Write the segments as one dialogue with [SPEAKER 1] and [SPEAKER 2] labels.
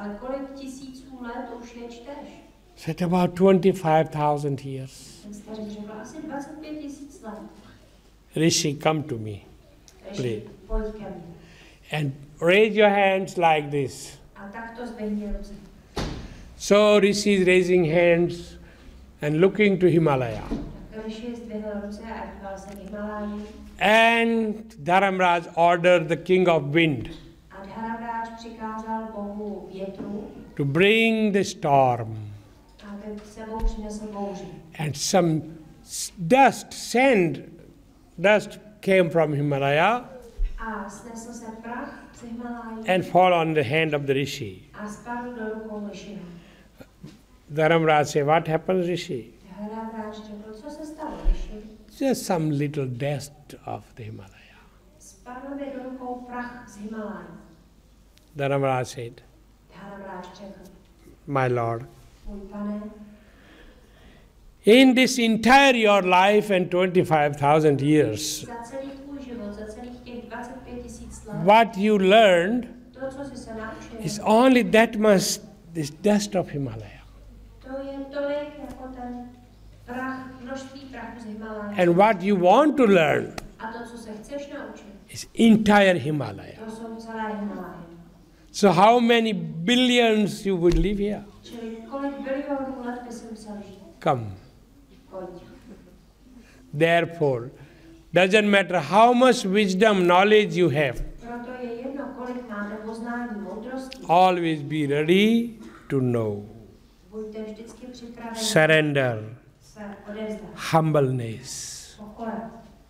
[SPEAKER 1] ale kolik tisíců let už je čteš?
[SPEAKER 2] Said about 25,000 years.
[SPEAKER 1] Ten stařek řekl, asi 25 tisíc let.
[SPEAKER 2] Rishi, come to me,
[SPEAKER 1] Rishi,
[SPEAKER 2] please.
[SPEAKER 1] pojď ke mně.
[SPEAKER 2] And raise your hands like this.
[SPEAKER 1] A tak to zvedni ruce.
[SPEAKER 2] So Rishi is raising hands and looking to Himalaya.
[SPEAKER 1] Rishi zdvihl ruce a díval se k Himaláji.
[SPEAKER 2] And Dharamraj ordered the king of wind
[SPEAKER 1] A Dharamráč přikázal bohu větru,
[SPEAKER 2] to bring the storm.
[SPEAKER 1] aby sebou přinesl bouři.
[SPEAKER 2] And some dust came from Himalaya
[SPEAKER 1] A snesl se prach z Himaláji
[SPEAKER 2] and fall on the hand of the Rishi.
[SPEAKER 1] a spadl do rukou Rishiho.
[SPEAKER 2] Dharamraj said, what happened, Rishi?
[SPEAKER 1] Dharamráč řekl, co se stalo, Rishi?
[SPEAKER 2] Just some little dust of the Himalaya.
[SPEAKER 1] Spadl mi do rukou prach z Himaláji.
[SPEAKER 2] Dharamraj said,
[SPEAKER 1] Dharamráč řekl,
[SPEAKER 2] my lord,
[SPEAKER 1] můj pane,
[SPEAKER 2] in this entire your life and 25,000 years,
[SPEAKER 1] za celý tvůj život, za celých těch 25 tisíc let,
[SPEAKER 2] what you learned
[SPEAKER 1] to, co jsi se naučil,
[SPEAKER 2] is only that much, this dust of Himalaya.
[SPEAKER 1] to je tolik jako ten prach, množství prachu z Himaláje.
[SPEAKER 2] And what you want to learn
[SPEAKER 1] A to, co se chceš naučit,
[SPEAKER 2] is entire Himalaya.
[SPEAKER 1] to jsou celé Himaláje.
[SPEAKER 2] So how many billions you would live here?
[SPEAKER 1] Čili kolik bilionů let by si musel žít?
[SPEAKER 2] Come.
[SPEAKER 1] Pojď.
[SPEAKER 2] Therefore, doesn't matter how much wisdom, knowledge you have,
[SPEAKER 1] Proto je jedno, kolik máte poznání, moudrosti.
[SPEAKER 2] always be ready to know.
[SPEAKER 1] Buďte vždycky připraveni
[SPEAKER 2] Surrender,
[SPEAKER 1] se odevzdat.
[SPEAKER 2] humbleness.
[SPEAKER 1] Pokora,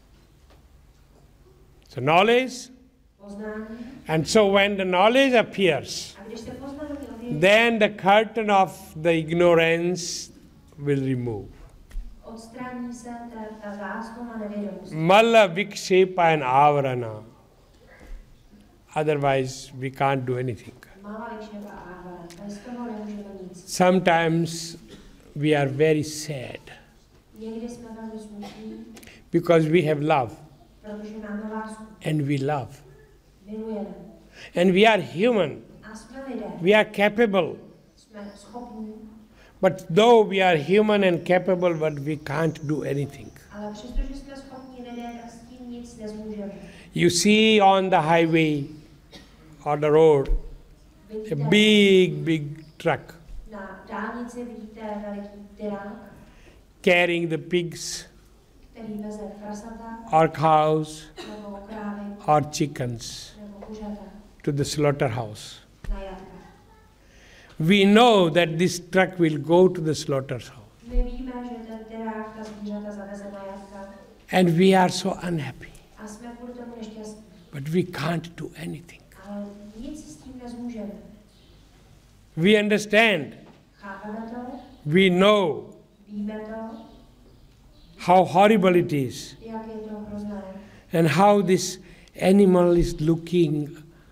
[SPEAKER 2] So knowledge,
[SPEAKER 1] poznání.
[SPEAKER 2] and so when the knowledge appears,
[SPEAKER 1] A když se poznání objeví,
[SPEAKER 2] then the curtain of the ignorance will remove.
[SPEAKER 1] odstraní se ta zásnuma nevědomosti.
[SPEAKER 2] Malla vikshepa and avarana. Otherwise, we can't do anything.
[SPEAKER 1] Malá vikševa a ávara. Bez toho nemůžeme nic.
[SPEAKER 2] Sometimes we are very sad
[SPEAKER 1] Někdy jsme velmi smutní,
[SPEAKER 2] because we have love
[SPEAKER 1] protože máme lásku.
[SPEAKER 2] and we love.
[SPEAKER 1] Milujeme.
[SPEAKER 2] And we are human.
[SPEAKER 1] A jsme lidé.
[SPEAKER 2] We are capable.
[SPEAKER 1] Jsme schopní.
[SPEAKER 2] But though we are human and capable, but we can't do anything.
[SPEAKER 1] Ale přestože jsme schopní lidé, tak s tím nic nezmůžeme.
[SPEAKER 2] You see on the highway or the road a big truck
[SPEAKER 1] Na dálnici vidíte veliký tyrák,
[SPEAKER 2] carrying the pigs
[SPEAKER 1] který veze prasata,
[SPEAKER 2] or cows
[SPEAKER 1] nebo krávy,
[SPEAKER 2] or chickens
[SPEAKER 1] nebo kuřata
[SPEAKER 2] to the slaughterhouse.
[SPEAKER 1] na jatka.
[SPEAKER 2] We know that this truck will go to the slaughterhouse.
[SPEAKER 1] My víme, že ten tyrák ta zvířata zaveze na jatka
[SPEAKER 2] And we are so unhappy.
[SPEAKER 1] a jsme kvůli tomu nešťastní.
[SPEAKER 2] But we can't do anything.
[SPEAKER 1] Ale nic s tím nezmůžeme.
[SPEAKER 2] We understand.
[SPEAKER 1] Chápeme to,
[SPEAKER 2] We know
[SPEAKER 1] víme to,
[SPEAKER 2] how horrible it is.
[SPEAKER 1] jak je to hrozné.
[SPEAKER 2] And how this animal is looking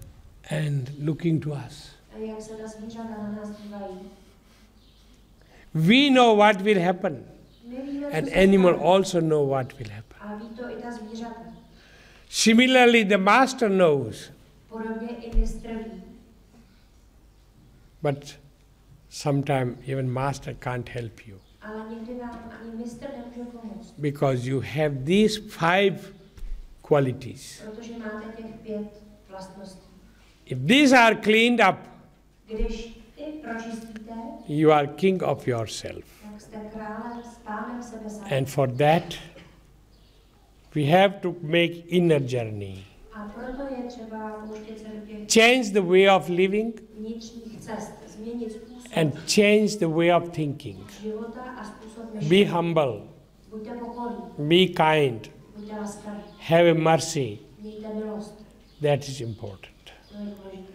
[SPEAKER 2] to us.
[SPEAKER 1] A jak se ta zvířata na nás dívají.
[SPEAKER 2] We know what will happen.
[SPEAKER 1] My víme, co
[SPEAKER 2] And
[SPEAKER 1] se
[SPEAKER 2] animal
[SPEAKER 1] stane.
[SPEAKER 2] also know what will happen.
[SPEAKER 1] A ví to i ta zvířata.
[SPEAKER 2] Similarly, the master knows.
[SPEAKER 1] Podobně i mistr ví.
[SPEAKER 2] But sometimes even master can't help you.
[SPEAKER 1] Ale někdy vám ani mistr nemůže pomoct.
[SPEAKER 2] Because you have these 5 qualities.
[SPEAKER 1] Protože máte těch 5 vlastností.
[SPEAKER 2] If these are cleaned up,
[SPEAKER 1] Když ty pročistíte,
[SPEAKER 2] you are king of yourself.
[SPEAKER 1] tak jste králem s pánem sebe sami.
[SPEAKER 2] And for that, we have to make inner journey.
[SPEAKER 1] A proto je třeba pouštět se do těch
[SPEAKER 2] Change the way of living
[SPEAKER 1] vnitřních cest, změnit způsob
[SPEAKER 2] and change the way of thinking.
[SPEAKER 1] života a způsob
[SPEAKER 2] Be
[SPEAKER 1] myšlení.
[SPEAKER 2] humble,
[SPEAKER 1] Buďte pokorní,
[SPEAKER 2] be kind,
[SPEAKER 1] buďte laskaví,
[SPEAKER 2] have a mercy.
[SPEAKER 1] mějte milost.
[SPEAKER 2] That is important.
[SPEAKER 1] To je důležité.